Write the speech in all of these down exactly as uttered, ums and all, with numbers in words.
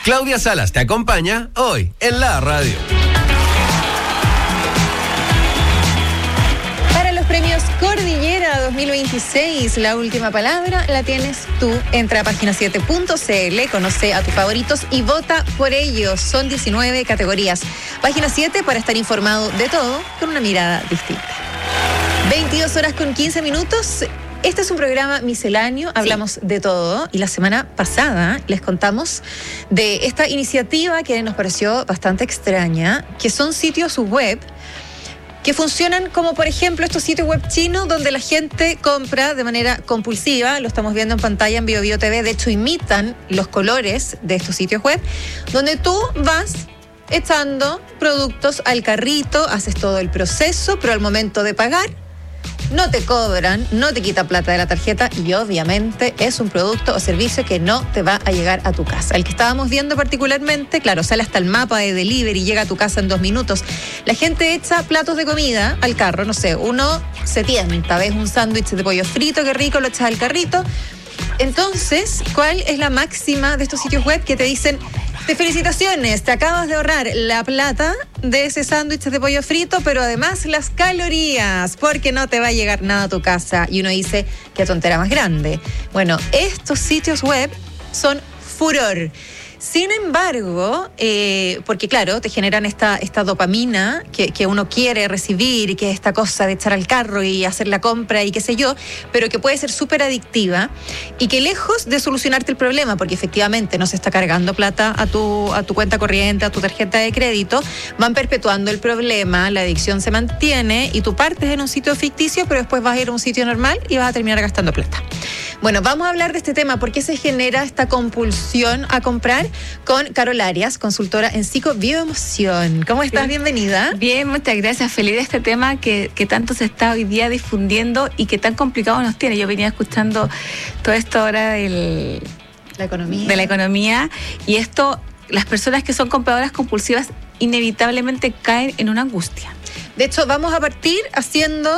Claudia Salas te acompaña hoy en la radio. Para los premios Cordillera dos mil veintiséis, la última palabra la tienes tú. Entra a página siete punto c l, conoce a tus favoritos y vota por ellos. Son diecinueve categorías. Página siete para estar informado de todo con una mirada distinta. veintidós horas con quince minutos. Este es un programa misceláneo, hablamos sí. de todo, y la semana pasada les contamos de esta iniciativa que nos pareció bastante extraña, que son sitios web que funcionan como, por ejemplo, estos sitios web chinos donde la gente compra de manera compulsiva. Lo estamos viendo en pantalla en BioBio T V, de hecho imitan los colores de estos sitios web, donde tú vas echando productos al carrito, haces todo el proceso, pero al momento de pagar no te cobran, no te quitan plata de la tarjeta y obviamente es un producto o servicio que no te va a llegar a tu casa. El que estábamos viendo particularmente, claro, sale hasta el mapa de delivery y llega a tu casa en dos minutos. La gente echa platos de comida al carro, no sé, uno se tienta, ves un sándwich de pollo frito, qué rico, lo echas al carrito. Entonces, ¿cuál es la máxima de estos sitios web que te dicen: te felicitaciones, te acabas de ahorrar la plata de ese sándwich de pollo frito, pero además las calorías, porque no te va a llegar nada a tu casa? Y uno dice, qué tontera más grande. Bueno, estos sitios web son furor. Sin embargo, eh, porque claro, te generan esta, esta dopamina que, que uno quiere recibir, y que es esta cosa de echar al carro y hacer la compra y qué sé yo, pero que puede ser súper adictiva y que lejos de solucionarte el problema, porque efectivamente no se está cargando plata a tu, a tu cuenta corriente, a tu tarjeta de crédito, van perpetuando el problema, la adicción se mantiene y tú partes en un sitio ficticio, pero después vas a ir a un sitio normal y vas a terminar gastando plata. Bueno, vamos a hablar de este tema, ¿por qué se genera esta compulsión a comprar? Con Carol Arias, consultora en psicobioemoción. ¿Cómo estás? Bien. Bienvenida. Bien, muchas gracias. Feliz de este tema que, que tanto se está hoy día difundiendo y que tan complicado nos tiene. Yo venía escuchando todo esto ahora del, la economía. de la economía, y esto, las personas que son compradoras compulsivas inevitablemente caen en una angustia. De hecho, vamos a partir haciendo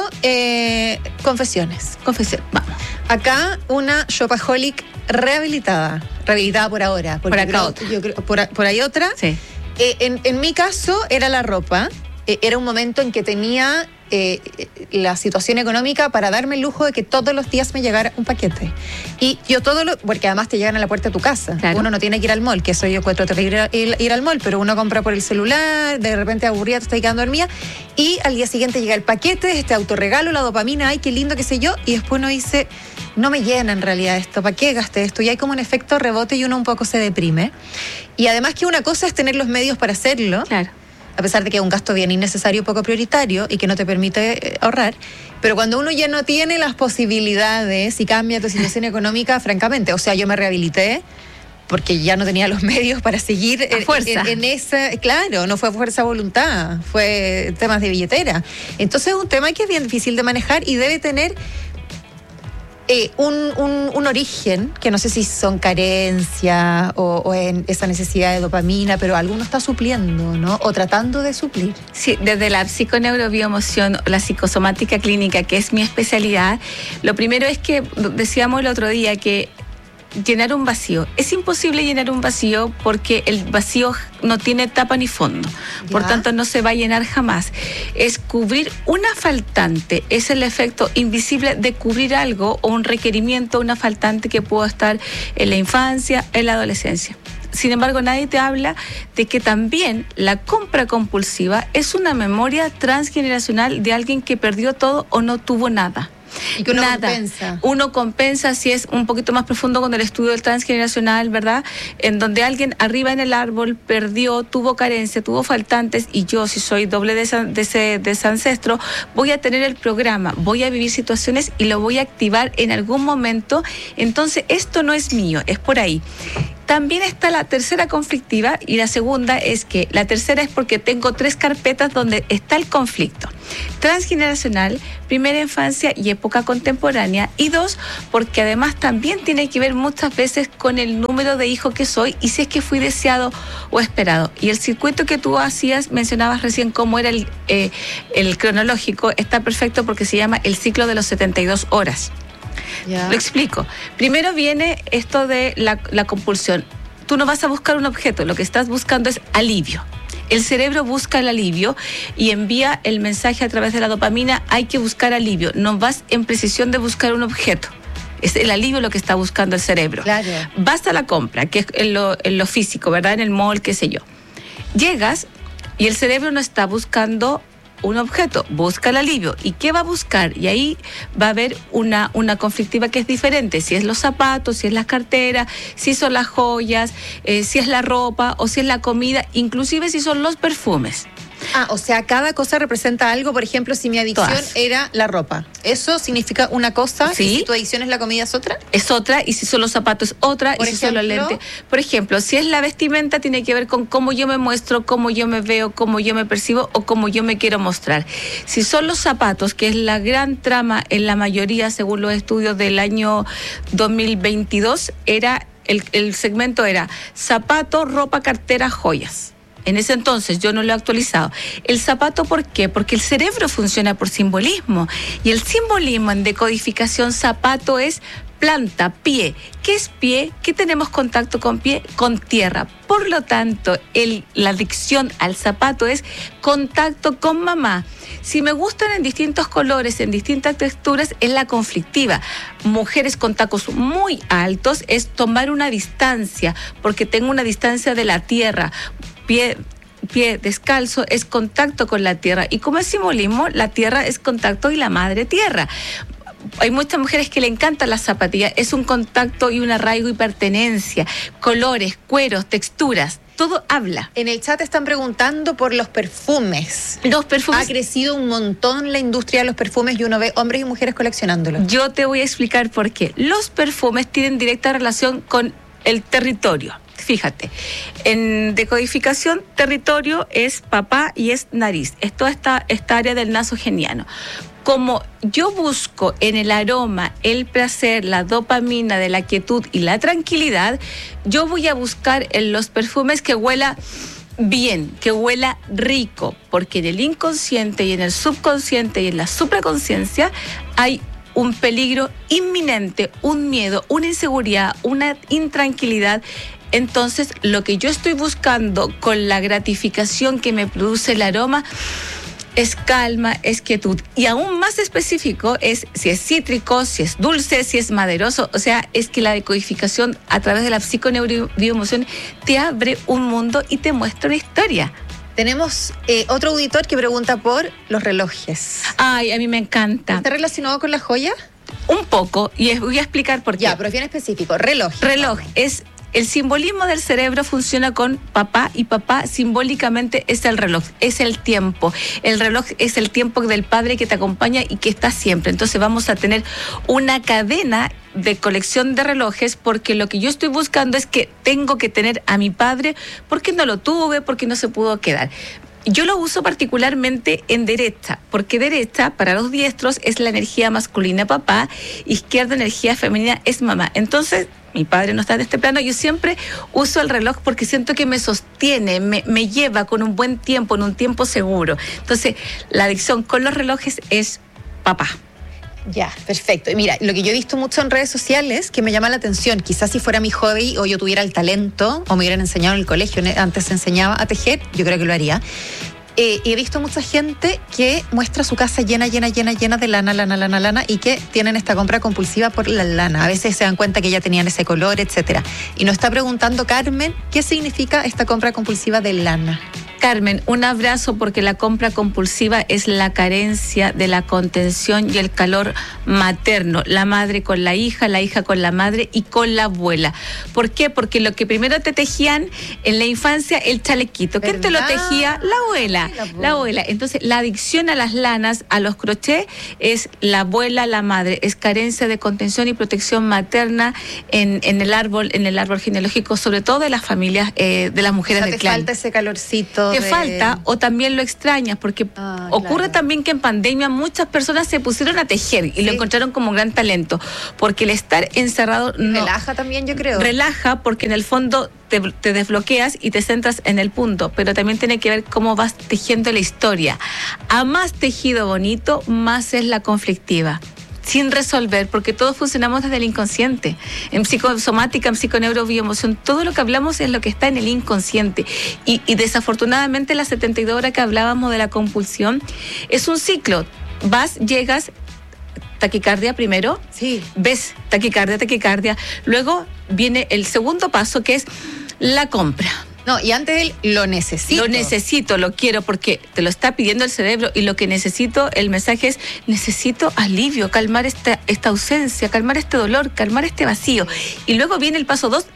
eh, confesiones. Confesión, vamos. Acá una shopaholic rehabilitada, rehabilitada por ahora. Por acá creo, otra. Yo creo, por, por ahí otra. Sí. Eh, en, en mi caso era la ropa. Eh, era un momento en que tenía eh, la situación económica para darme el lujo de que todos los días me llegara un paquete. Y yo todo lo... Porque además te llegan a la puerta de tu casa. Claro. Uno no tiene que ir al mall, que eso yo encuentro terrible ir, ir al mall, pero uno compra por el celular, de repente aburrida, te está quedando dormida, y al día siguiente llega el paquete, este autorregalo, la dopamina, ay, qué lindo, qué sé yo, y después uno dice, no me llena en realidad esto, ¿para qué gasté esto? Y hay como un efecto rebote y uno un poco se deprime. Y además que una cosa es tener los medios para hacerlo, Claro. a pesar de que es un gasto bien innecesario, poco prioritario y que no te permite ahorrar, pero cuando uno ya no tiene las posibilidades y cambia tu situación económica, francamente, o sea, yo me rehabilité porque ya no tenía los medios para seguir a fuerza. En, en esa, claro, no fue fuerza de voluntad, fue temas de billetera. Entonces es un tema que es bien difícil de manejar y debe tener Eh, un, un, un origen, que no sé si son carencias o, o en esa necesidad de dopamina, pero alguno está supliendo, ¿no? O tratando de suplir. Sí, desde la psiconeurobioemoción, la psicosomática clínica, que es mi especialidad, lo primero es que, decíamos el otro día, que llenar un vacío. Es imposible llenar un vacío porque el vacío no tiene tapa ni fondo. Ya. Por tanto, no se va a llenar jamás. Es cubrir una faltante. Es el efecto invisible de cubrir algo o un requerimiento, una faltante que pudo estar en la infancia, en la adolescencia. Sin embargo, nadie te habla de que también la compra compulsiva es una memoria transgeneracional de alguien que perdió todo o no tuvo nada. Y que uno Nada. compensa. Uno compensa si es un poquito más profundo con el estudio del transgeneracional, ¿verdad? En donde alguien arriba en el árbol perdió, tuvo carencia, tuvo faltantes, y yo, si soy doble de ese, de ese, de ese ancestro, voy a tener el programa, voy a vivir situaciones y lo voy a activar en algún momento. Entonces, esto no es mío, es por ahí. También está la tercera conflictiva, y la segunda es que la tercera es porque tengo tres carpetas donde está el conflicto. Transgeneracional, primera infancia y época contemporánea. Y dos, porque además también tiene que ver muchas veces con el número de hijo que soy y si es que fui deseado o esperado. Y el circuito que tú hacías, mencionabas recién cómo era el, eh, el cronológico, está perfecto porque se llama el ciclo de los setenta y dos horas. Ya. Lo explico. Primero viene esto de la, la compulsión. tú no vas a buscar un objeto, lo que estás buscando es alivio. El cerebro busca el alivio y envía el mensaje a través de la dopamina, hay que buscar alivio. No vas en precisión de buscar un objeto. Es el alivio lo que está buscando el cerebro. Claro. Vas a la compra, que es en lo, en lo físico, ¿verdad? En el mall, qué sé yo. Llegas y el cerebro no está buscando un objeto, busca el alivio. ¿Y qué va a buscar? Y ahí va a haber una, una conflictiva que es diferente. Si es los zapatos, si es las carteras, si son las joyas, eh, si es la ropa o si es la comida, inclusive si son los perfumes. Ah, o sea, cada cosa representa algo. Por ejemplo, si mi adicción Todas. era la ropa, ¿eso significa una cosa? Sí. ¿Y si tu adicción es la comida es otra? Es otra, y si son los zapatos es otra, Por y si son los ejemplo. lentes. Por ejemplo, si es la vestimenta, tiene que ver con cómo yo me muestro, cómo yo me veo, cómo yo me percibo o cómo yo me quiero mostrar. Si son los zapatos, que es la gran trama en la mayoría, según los estudios del año dos mil veintidós, era el, el segmento era zapato, ropa, cartera, joyas. En ese entonces yo no lo he actualizado. El zapato, ¿por qué? Porque el cerebro funciona por simbolismo. Y el simbolismo en decodificación zapato es planta, pie. ¿Qué es pie? ¿Qué tenemos contacto con pie? Con tierra. Por lo tanto, el, la adicción al zapato es contacto con mamá. Si me gustan en distintos colores, en distintas texturas, es la conflictiva. Mujeres con tacos muy altos es tomar una distancia, porque tengo una distancia de la tierra. Pie, pie descalzo es contacto con la tierra. Y como es simbolismo, la tierra es contacto y la madre tierra. Hay muchas mujeres que le encantan las zapatillas. Es un contacto y un arraigo y pertenencia. Colores, cueros, texturas. Todo habla. En el chat están preguntando por los perfumes. Los perfumes. Ha crecido un montón la industria de los perfumes y uno ve hombres y mujeres coleccionándolos. Yo te voy a explicar por qué. Los perfumes tienen directa relación con el territorio. Fíjate, en decodificación, territorio es papá y es nariz. Es toda esta, esta área del nasogeniano. Como yo busco en el aroma el placer, la dopamina de la quietud y la tranquilidad, yo voy a buscar en los perfumes que huela bien, que huela rico, porque en el inconsciente y en el subconsciente y en la supraconciencia hay un peligro inminente, un miedo, una inseguridad, una intranquilidad. Entonces, lo que yo estoy buscando con la gratificación que me produce el aroma es calma, es quietud. Y aún más específico es si es cítrico, si es dulce, si es maderoso. O sea, es que la decodificación a través de la psiconeuroemoción te abre un mundo y te muestra una historia. Tenemos eh, otro auditor que pregunta por los relojes. Ay, a mí me encanta. ¿Está relacionado con las joyas? Un poco, y voy a explicar por qué. Ya, pero es bien específico. Reloj. Reloj es... El simbolismo del cerebro funciona con papá y papá simbólicamente es el reloj, es el tiempo. El reloj es el tiempo del padre que te acompaña y que está siempre. Entonces vamos a tener una cadena de colección de relojes porque lo que yo estoy buscando es que tengo que tener a mi padre porque no lo tuve, porque no se pudo quedar. Yo lo uso particularmente en derecha, porque derecha para los diestros es la energía masculina papá, izquierda energía femenina es mamá. Entonces, mi padre no está en este plano, yo siempre uso el reloj porque siento que me sostiene, me, me lleva con un buen tiempo, en un tiempo seguro. Entonces, la adicción con los relojes es papá. Ya, perfecto. Y mira, lo que yo he visto mucho en redes sociales que me llama la atención, quizás si fuera mi hobby o yo tuviera el talento o me hubieran enseñado en el colegio, antes se enseñaba a tejer, yo creo que lo haría. Eh, y he visto mucha gente que muestra su casa llena, llena, llena, llena de lana, lana, lana, lana y que tienen esta compra compulsiva por la lana. A veces se dan cuenta que ya tenían ese color, etcétera. Y nos está preguntando Carmen, ¿qué significa esta compra compulsiva de lana? Carmen, un abrazo porque la compra compulsiva es la carencia de la contención y el calor materno, la madre con la hija, la hija con la madre y con la abuela. ¿Por qué? Porque lo que primero te tejían en la infancia, el chalequito. ¿Quién te lo tejía? La abuela, la abuela. Entonces, la adicción a las lanas, a los crochets, es la abuela, la madre, es carencia de contención y protección materna en, en el árbol, en el árbol genealógico, sobre todo de las familias, eh, de las mujeres o sea, del te clan. Falta ese calorcito. Te de... falta o también lo extrañas porque ah, ocurre claro. también que en pandemia muchas personas se pusieron a tejer y sí. lo encontraron como un gran talento porque el estar encerrado no, relaja también, yo creo. Relaja porque en el fondo te, te desbloqueas y te centras en el punto, pero también tiene que ver cómo vas tejiendo la historia. A más tejido bonito, más es la conflictiva. sin resolver, porque todos funcionamos desde el inconsciente. En psicosomática, en psiconeurobioemoción, todo lo que hablamos es lo que está en el inconsciente. Y, y desafortunadamente las setenta y dos horas que hablábamos de la compulsión es un ciclo. Vas, llegas, taquicardia primero, sí. ves taquicardia, taquicardia, luego viene el segundo paso que es la compra. No, y antes él lo necesito. Lo necesito, lo quiero, porque te lo está pidiendo el cerebro, y lo que necesito, el mensaje es, necesito alivio, calmar esta, esta ausencia, calmar este dolor, calmar este vacío. Y luego viene el paso dos,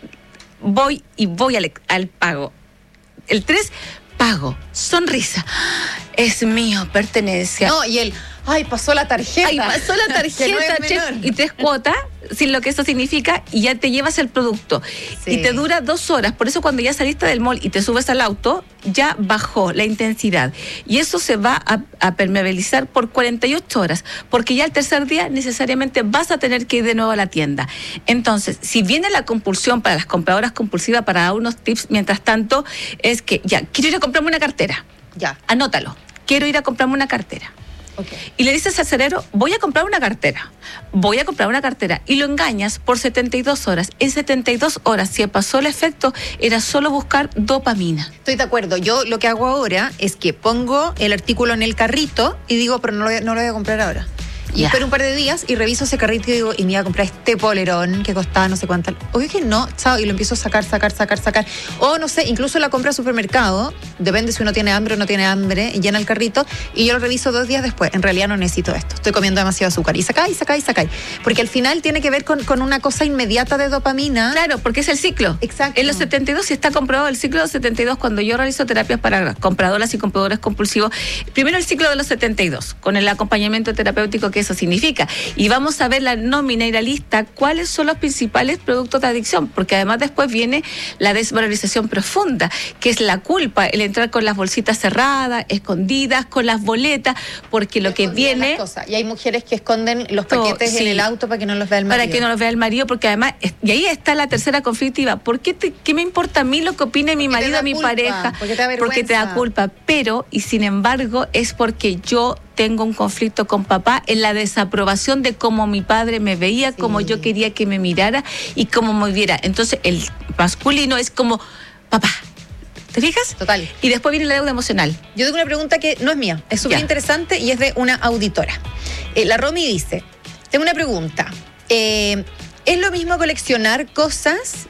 voy y voy al, al pago. El tres, pago, sonrisa, es mío, pertenencia. No, y el, ay, pasó la tarjeta. Ay, pasó la tarjeta, no che, y tres cuotas, sin lo que eso significa, y ya te llevas el producto. Sí. Y te dura dos horas. Por eso cuando ya saliste del mall y te subes al auto, ya bajó la intensidad. Y eso se va a, a permeabilizar por cuarenta y ocho horas, porque ya el tercer día necesariamente vas a tener que ir de nuevo a la tienda. Entonces, si viene la compulsión para las compradoras compulsivas, para dar unos tips, mientras tanto, es que ya, quiero ir a comprarme una cartera. Ya. Anótalo. Quiero ir a comprarme una cartera. Okay. Y le dices al cerebro, voy a comprar una cartera, voy a comprar una cartera, y lo engañas por setenta y dos horas. En setenta y dos horas, si pasó el efecto, era solo buscar dopamina. Estoy de acuerdo. Yo lo que hago ahora es que pongo el artículo en el carrito y digo, pero no lo, no lo voy a comprar ahora. Y yeah. espero un par de días y reviso ese carrito y digo, y me iba a comprar este polerón que costaba no sé cuánto. Oye, que no, chao, y lo empiezo a sacar, sacar, sacar, sacar. O no sé, incluso la compra al supermercado, depende si uno tiene hambre o no tiene hambre, y llena el carrito, y yo lo reviso dos días después. En realidad no necesito esto, estoy comiendo demasiado azúcar. Y sacáis, sacáis, sacáis. Porque al final tiene que ver con, con una cosa inmediata de dopamina. Claro, porque es el ciclo. Exacto. En los setenta y dos, si está comprobado el ciclo de los setenta y dos, cuando yo realizo terapias para compradoras y compradores compulsivos, primero el ciclo de los setenta y dos, con el acompañamiento terapéutico que eso significa. Y vamos a ver la nómina y la lista, cuáles son los principales productos de adicción, porque además después viene la desvalorización profunda, que es la culpa, el entrar con las bolsitas cerradas, escondidas, con las boletas, porque lo que viene... Y hay mujeres que esconden los paquetes todo, sí, en el auto para que no los vea el marido. Para que no los vea el marido, porque además, y ahí está la tercera conflictiva, ¿por qué, te, qué me importa a mí lo que opine mi marido, mi culpa, pareja? Porque te da vergüenza. Porque te da culpa, pero, y sin embargo, es porque yo tengo un conflicto con papá en la desaprobación de cómo mi padre me veía, sí, cómo yo quería que me mirara y cómo me viera. Entonces el masculino es como, papá, ¿te fijas? Total. Y después viene la deuda emocional. Yo tengo una pregunta que no es mía, es súper interesante y es de una auditora. Eh, la Romy dice, tengo una pregunta. Eh, ¿Es lo mismo coleccionar cosas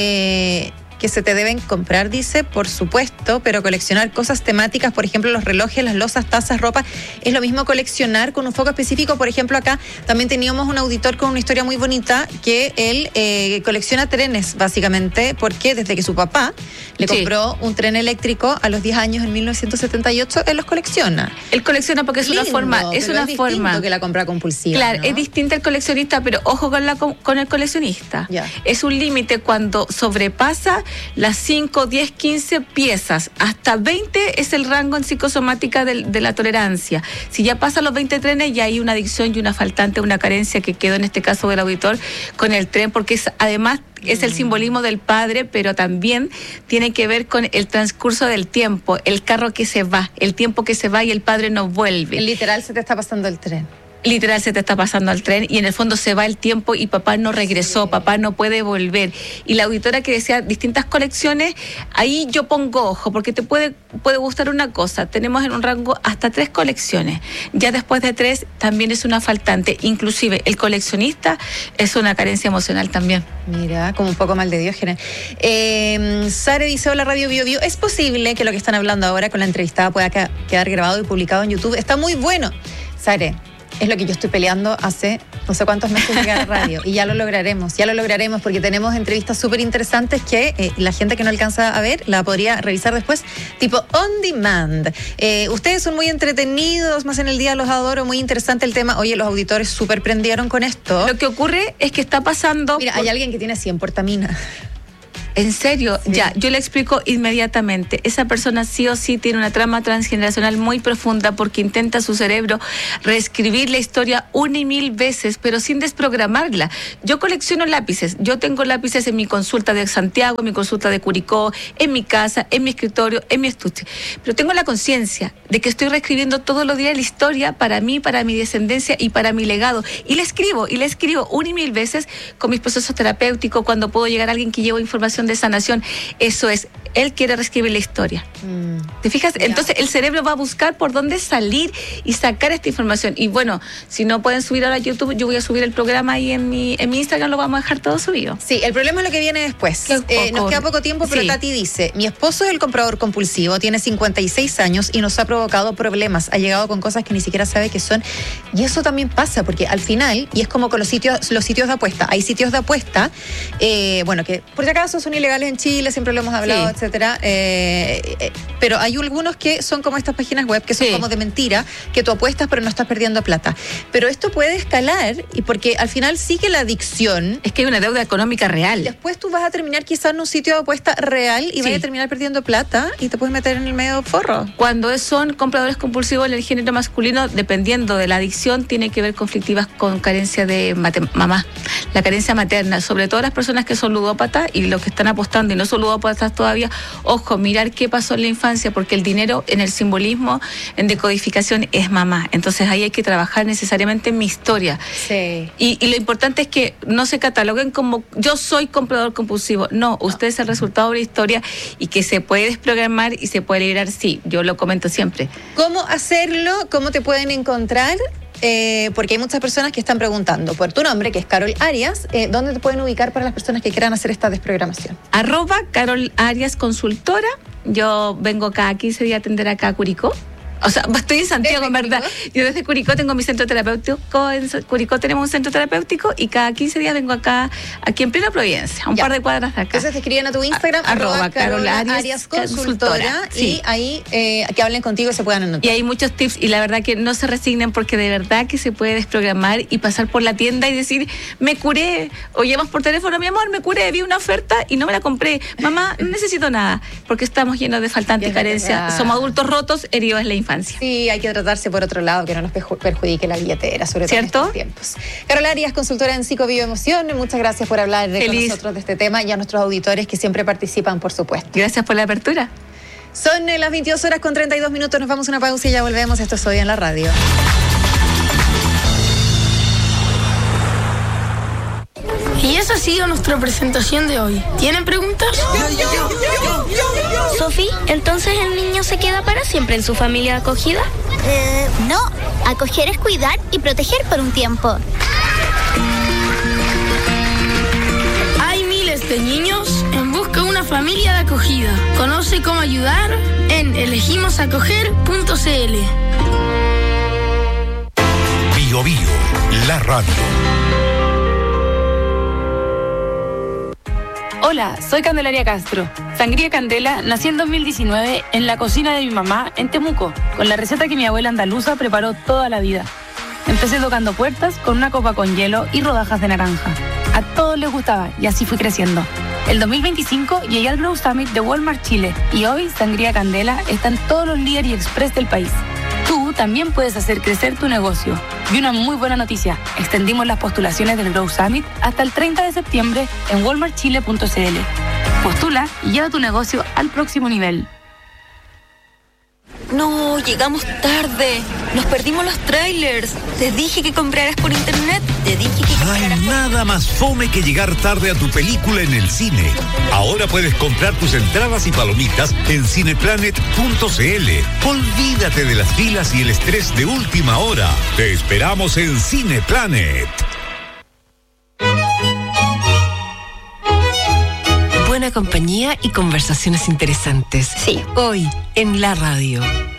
eh, que se te deben comprar? Dice, por supuesto, pero coleccionar cosas temáticas, por ejemplo, los relojes, las losas, tazas, ropa, ¿es lo mismo coleccionar con un foco específico? Por ejemplo, acá también teníamos un auditor con una historia muy bonita que él eh, colecciona trenes, básicamente, porque desde que su papá le sí. compró un tren eléctrico a los diez años en mil novecientos setenta y ocho, él los colecciona. Él colecciona porque es Lindo, una forma, es una es forma que la compra compulsiva. Claro, ¿no? Es distinta el coleccionista, pero ojo con la con el coleccionista. Ya. Es un límite cuando sobrepasa las cinco, diez, quince piezas. Hasta veinte es el rango en psicosomática de, de la tolerancia. Si ya pasan los veinte trenes, ya hay una adicción y una faltante, una carencia que quedó en este caso del auditor con el tren, porque es, además es el simbolismo del padre, pero también tiene que ver con el transcurso del tiempo, el carro que se va, el tiempo que se va y el padre no vuelve. Literal se te está pasando el tren. Literal se te está pasando al tren y en el fondo se va el tiempo y papá no regresó, sí. papá no puede volver. Y la auditora que decía distintas colecciones, ahí yo pongo ojo, porque te puede, puede gustar una cosa. Tenemos en un rango hasta tres colecciones. Ya después de tres también es una faltante. Inclusive el coleccionista es una carencia emocional también. Mira, como un poco mal de Diógenes. Eh, Sare dice, hola Radio Bio Bio, ¿es posible que lo que están hablando ahora con la entrevistada pueda quedar grabado y publicado en YouTube? Está muy bueno. Sare, es lo que yo estoy peleando hace no sé cuántos meses llegar a radio y ya lo lograremos, ya lo lograremos porque tenemos entrevistas súper interesantes que eh, la gente que no alcanza a ver la podría revisar después, tipo on demand. Eh, ustedes son muy entretenidos, más en el día los adoro, muy interesante el tema. Oye, los auditores súper prendieron con esto. Lo que ocurre es que está pasando... Mira, por... hay alguien que tiene cien portaminas. ¿En serio? Sí. Ya, yo le explico inmediatamente. Esa persona sí o sí tiene una trama transgeneracional muy profunda porque intenta su cerebro reescribir la historia una y mil veces, pero sin desprogramarla. Yo colecciono lápices. Yo tengo lápices en mi consulta de Santiago, en mi consulta de Curicó, en mi casa, en mi escritorio, en mi estuche. Pero tengo la conciencia de que estoy reescribiendo todos los días la historia para mí, para mi descendencia y para mi legado. Y la escribo, y la escribo una y mil veces con mis procesos terapéuticos, cuando puedo llegar a alguien que lleva información de sanación. Eso es, él quiere reescribir la historia. Mm. ¿Te fijas? Yeah. Entonces el cerebro va a buscar por dónde salir y sacar esta información. Y bueno, si no pueden subir ahora a YouTube, yo voy a subir el programa ahí en mi, en mi Instagram, lo vamos a dejar todo subido. Sí, el problema es lo que viene después. Eh, nos queda poco tiempo, pero sí. Tati dice, mi esposo es el comprador compulsivo, tiene cincuenta y seis años y nos ha provocado problemas, ha llegado con cosas que ni siquiera sabe qué son, y eso también pasa, porque al final, y es como con los sitios, los sitios de apuesta, hay sitios de apuesta, eh, bueno, que por si acaso son ilegales en Chile, siempre lo hemos hablado, sí. etcétera, eh, eh, pero hay algunos que son como estas páginas web, que son sí. como de mentira, que tú apuestas pero no estás perdiendo plata. Pero esto puede escalar, y porque al final sigue la adicción. Es que hay una deuda económica real. Después tú vas a terminar quizás en un sitio de apuesta real y sí. vas a terminar perdiendo plata y te puedes meter en el medio forro. Cuando son compradores compulsivos en el género masculino, dependiendo de la adicción, tiene que ver conflictivas con carencia de mate- mamá, la carencia materna, sobre todo las personas que son ludópatas y los que están apostando y no son ludópatas todavía. Ojo, mirar qué pasó en la infancia, porque el dinero en el simbolismo, en decodificación, es mamá. Entonces ahí hay que trabajar necesariamente en mi historia. Sí. Y, y lo importante es que no se cataloguen como yo soy comprador compulsivo. No, usted es el resultado de la historia y que se puede desprogramar y se puede liberar. Sí, yo lo comento siempre. ¿Cómo hacerlo? ¿Cómo te pueden encontrar? Eh, porque hay muchas personas que están preguntando por tu nombre, que es Carol Arias. Eh, ¿Dónde te pueden ubicar para las personas que quieran hacer esta desprogramación? Arroba Carol Arias Consultora. Yo vengo cada quince días a atender acá a Curicó. O sea, estoy en Santiago, en verdad. Yo desde Curicó tengo mi centro terapéutico. En Curicó tenemos un centro terapéutico y cada quince días vengo acá, aquí en plena Providencia, a un ya. par de cuadras de acá. Entonces te escriben a tu Instagram, a, arroba Carol Arias, Arias Consultora, consultora sí. y ahí eh, que hablen contigo y se puedan anotar. Y hay muchos tips y la verdad que no se resignen, porque de verdad que se puede desprogramar y pasar por la tienda y decir, me curé, o llamas por teléfono, mi amor, me curé, vi una oferta y no me la compré. Mamá, no necesito nada, porque estamos llenos de faltante y carencia. Somos adultos rotos, heridos en la infancia. Sí, hay que tratarse por otro lado, que no nos perjudique la billetera, sobre todo ¿cierto? En estos tiempos. Carol Arias, consultora en psicobioemoción, muchas gracias por hablar de, con nosotros de este tema y a nuestros auditores que siempre participan, por supuesto. Gracias por la apertura. Son las veintidós horas con treinta y dos minutos, nos vamos a una pausa y ya volvemos. Esto es Hoy en la Radio. Y esa ha sido nuestra presentación de hoy. ¿Tienen preguntas? Sofi, ¿entonces el niño se queda para siempre en su familia acogida? Eh, no, acoger es cuidar y proteger por un tiempo. Hay miles de niños en busca de una familia de acogida. Conoce cómo ayudar en elegimos acoger punto c l. Bio Bio, la radio. Hola, soy Candelaria Castro. Sangría Candela nací en dos mil diecinueve en la cocina de mi mamá en Temuco, con la receta que mi abuela andaluza preparó toda la vida. Empecé tocando puertas con una copa con hielo y rodajas de naranja. A todos les gustaba y así fui creciendo. El dos mil veinticinco llegué al Grow Summit de Walmart Chile y hoy Sangría Candela está en todos los líderes y express del país. Tú también puedes hacer crecer tu negocio. Y una muy buena noticia, extendimos las postulaciones del Grow Summit hasta el treinta de septiembre en walmart chile punto c l. Postula y lleva tu negocio al próximo nivel. No, llegamos tarde. Nos perdimos los trailers. Te dije que compraras por internet. Te dije que compraras. No hay por... nada más fome que llegar tarde a tu película en el cine. Ahora puedes comprar tus entradas y palomitas en cineplanet punto c l. Olvídate de las filas y el estrés de última hora. Te esperamos en Cineplanet. Buena compañía y conversaciones interesantes. Sí. Hoy en la radio.